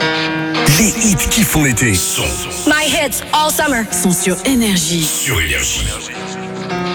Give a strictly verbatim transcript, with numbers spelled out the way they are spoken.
Les hits qui font l'été sont My hits all summer sont sur Énergie. sur Énergie.